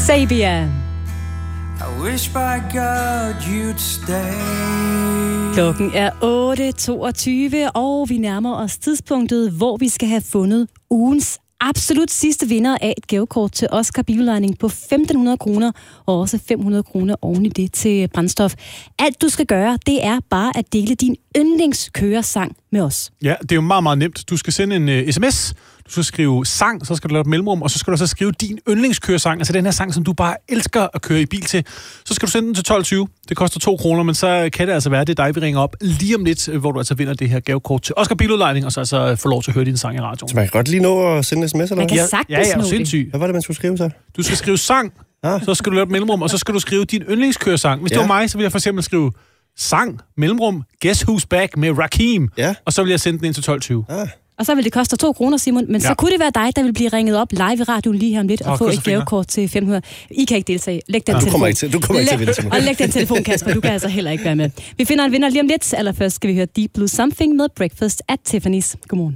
Sabia. I wish by God you'd stay. Klokken er 8.22, og vi nærmer os tidspunktet, hvor vi skal have fundet ugens absolut sidste vinder af et gavekort til Oscar biludlejning på 1.500 kroner, og også 500 kroner oven i det til brændstof. Alt du skal gøre, det er bare at dele din yndlingskøresang med os. Ja, det er jo meget, meget nemt. Du skal sende en sms, du skal skrive sang, så skal du lave et mellemrum, og så skal du så skrive din yndlingskøresang, altså den her sang, som du bare elsker at køre i bil til. Så skal du sende den til 12.20. Det koster 2 kroner, men så kan det altså være, det er dig, vi ringer op lige om lidt, hvor du altså vinder det her gavekort til Oscar biludlejning, og så altså får lov til at høre din sang i radioen. Så man kan godt lige nå at sende en sms, eller hvad? Man kan sagtens nå det. Hvad var det, man skulle skrive så? Du skal skrive sang, så skal du lave et mellemrum, og så skal du skrive din yndlingskøresang. Hvis det var mig, så vil jeg for eksempel skrive sang, mellemrum, Guess Who's Back med Rakim, og så vil jeg sende den ind til 12.20. Og så vil det koste 2 kroner, Simon, men så kunne det være dig, der vil blive ringet op live i radioen lige her om lidt og få et gavekort til 500. I kan ikke deltage. Læg den telefon. Du kommer ikke til at vinde, Simon. Og læg den telefon, Kasper. Du kan altså heller ikke være med. Vi finder en vinder lige om lidt. Allerførst skal vi høre Deep Blue Something med Breakfast at Tiffany's. Godmorgen.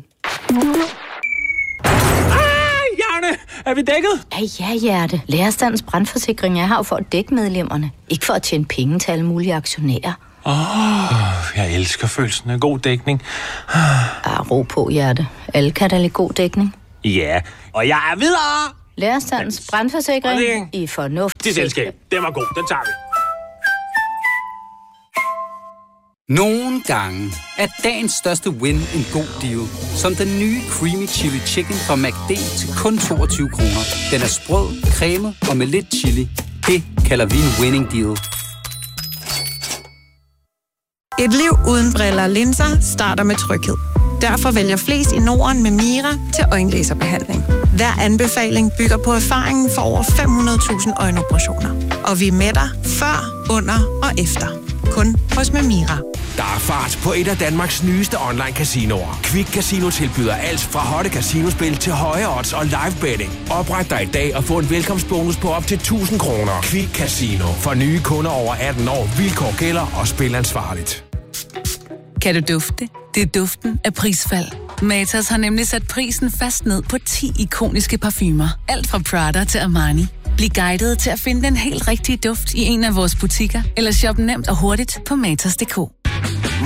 Jarne, er vi dækket? Ja, Hjerte. Lærerstandens brandforsikring er her for at dække medlemmerne. Ikke for at tjene penge til alle mulige aktionærer. Jeg elsker følelsen af god dækning. Ro på, Hjerte. Alle kan da lide god dækning. Ja, og jeg er videre. Lærerstandens brandforsikring i fornuft. Til selskab. Den var god, den tager vi. Nogle gange er dagens største win en god deal. Som den nye Creamy Chili Chicken fra McD til kun 22 kroner. Den er sprød, cremet og med lidt chili. Det kalder vi en winning deal. Et liv uden briller og linser starter med tryghed. Derfor vælger flest i Norden med Mira til øjenlaserbehandling. Hver anbefaling bygger på erfaringen for over 500.000 øjenoperationer. Og vi er med dig før, under og efter. Kun hos Mira. Der er fart på et af Danmarks nyeste online casinoer. Quick Casino tilbyder alt fra hotte casinospil til høje odds og live betting. Opret dig i dag og få en velkomstbonus på op til 1.000 kroner. Quick Casino. For nye kunder over 18 år. Vilkår gælder og spil ansvarligt. Kan du dufte? Det er duften af prisfald. Matas har nemlig sat prisen fast ned på 10 ikoniske parfumer. Alt fra Prada til Armani. Bliv guidet til at finde den helt rigtige duft i en af vores butikker, eller shop nemt og hurtigt på matas.dk.